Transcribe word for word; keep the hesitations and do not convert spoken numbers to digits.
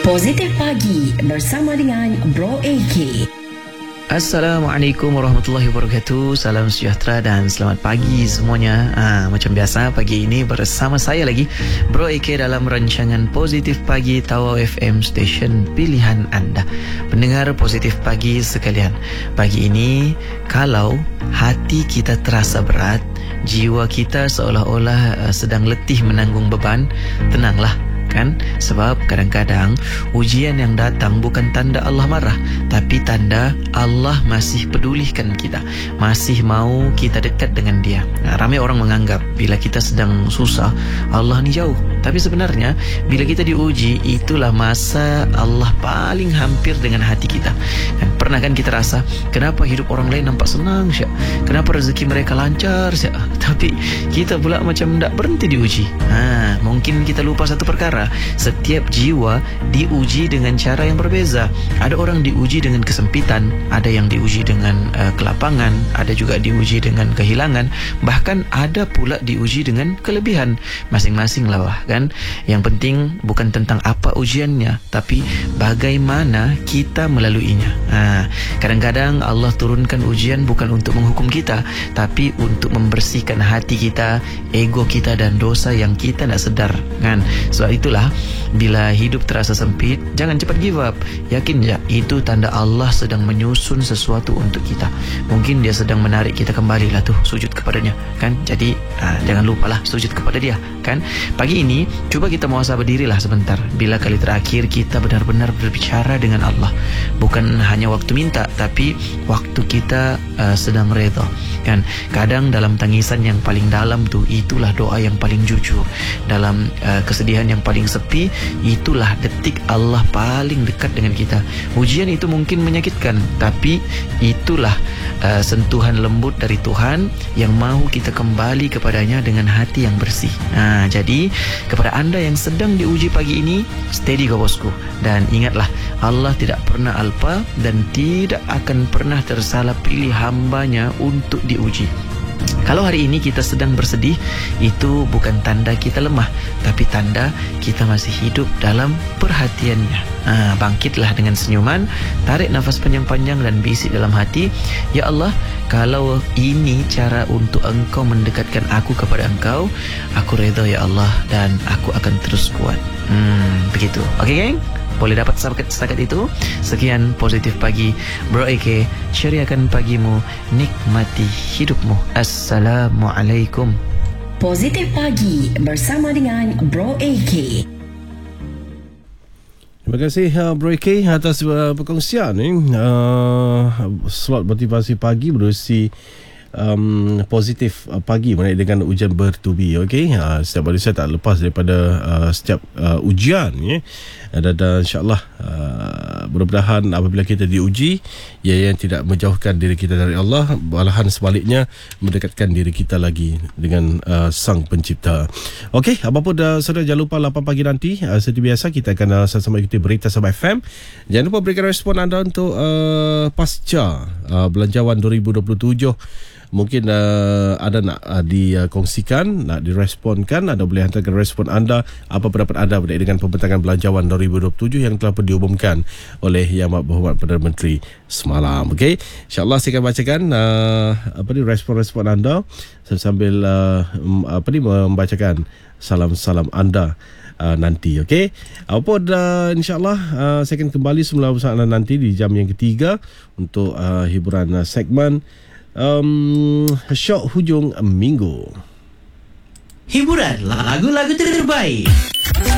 Positif Pagi bersama dengan Bro A K. Assalamualaikum warahmatullahi wabarakatuh. Salam sejahtera dan selamat pagi semuanya. ha, Macam biasa, pagi ini bersama saya lagi, Bro A K, dalam rancangan Positif Pagi Tawau F M, stesen pilihan anda. Pendengar Positif Pagi sekalian, pagi ini kalau hati kita terasa berat, jiwa kita seolah-olah uh, sedang letih menanggung beban, tenanglah. Kan? Sebab kadang-kadang ujian yang datang bukan tanda Allah marah, tapi tanda Allah masih pedulikan kita, masih mau kita dekat dengan Dia. Nah, ramai orang menganggap bila kita sedang susah, Allah ni jauh. Tapi sebenarnya bila kita diuji, itulah masa Allah paling hampir dengan hati kita. Dan pernah kan kita rasa, kenapa hidup orang lain nampak senang syak? Kenapa rezeki mereka lancar syak? Tapi kita pula macam tak berhenti diuji. Ha, mungkin kita lupa satu perkara. Setiap jiwa diuji dengan cara yang berbeza. Ada orang diuji dengan kesempitan, ada yang diuji dengan uh, kelapangan, ada juga diuji dengan kehilangan, bahkan ada pula diuji dengan kelebihan. Masing-masing lah wah, kan? Yang penting bukan tentang apa ujiannya, tapi bagaimana kita melaluinya. Ha, kadang-kadang Allah turunkan ujian bukan untuk menghukum kita, tapi untuk membersihkan hati kita, ego kita dan dosa yang kita tak sedar, kan? Sebab itulah bila hidup terasa sempit, jangan cepat give up. Yakin ya, itu tanda Allah sedang menyusun sesuatu untuk kita. Mungkin Dia sedang menarik kita kembali lah tuh, sujud kepadanya, kan? Jadi aa, jangan lupalah sujud kepada Dia, kan? Pagi ini cuba kita muhasabah dirilah sebentar. Bila kali terakhir kita benar-benar berbicara dengan Allah, bukan hanya waktu minta, tapi waktu kita uh, sedang redha, kan? Kadang dalam tangisan yang paling dalam tuh, itulah doa yang paling jujur. Dalam uh, kesedihan yang paling sepi, itulah detik Allah paling dekat dengan kita. Ujian itu mungkin menyakitkan, tapi itulah uh, sentuhan lembut dari Tuhan yang mahu kita kembali kepadanya dengan hati yang bersih. Nah, jadi kepada anda yang sedang diuji pagi ini, steady kau bosku. Dan ingatlah, Allah tidak pernah alpa dan tidak akan pernah tersalah pilih hambanya untuk diuji. Kalau hari ini kita sedang bersedih, itu bukan tanda kita lemah, tapi tanda kita masih hidup dalam perhatiannya. Ha, bangkitlah dengan senyuman, tarik nafas panjang-panjang dan bisik dalam hati, ya Allah, kalau ini cara untuk Engkau mendekatkan aku kepada Engkau, aku redha ya Allah, dan aku akan terus kuat. Hmm, begitu. Okey, geng? Boleh dapat setakat itu. Sekian Positif Pagi Bro A K, ceriakan pagimu, nikmati hidupmu. Assalamualaikum. Positif Pagi bersama dengan Bro A K. Terima kasih uh, Bro A K atas uh, perkongsian ni. Uh, slot motivasi pagi berusi Um, positif uh, pagi mengenai dengan ujian bertubi. Okey, uh, setiap manusia tak lepas daripada uh, setiap uh, ujian, ya. Dan uh, insya-Allah uh, mudah-mudahan apabila kita diuji, ia yang tidak menjauhkan diri kita dari Allah, malahan sebaliknya mendekatkan diri kita lagi dengan uh, Sang Pencipta. Okey, apapun uh, saudara, jangan lupa lapan pagi nanti uh, seperti biasa kita akan uh, sama-sama ikuti berita Sabah F M. Jangan lupa berikan respon anda untuk uh, pasca uh, belanjawan dua ribu dua puluh tujuh. Mungkin uh, ada nak uh, dikongsikan, nak diresponkan, anda boleh hantarkan respon anda, apa pendapat anda berkaitan dengan pembentangan belanjawan dua ribu dua puluh tujuh yang telah pun diumumkan oleh Yang Amat Berhormat Perdana Menteri semalam. Okey, insya-Allah saya akan bacakan uh, apa ni respon-respon anda sambil uh, apa ni membacakan salam-salam anda Uh, nanti. Okey, apa uh, insya-Allah uh, saya akan kembali semula bersama anda nanti di jam yang ketiga untuk uh, hiburan uh, segmen um, Syok Hujung Minggu. Hiburan lagu-lagu terbaik.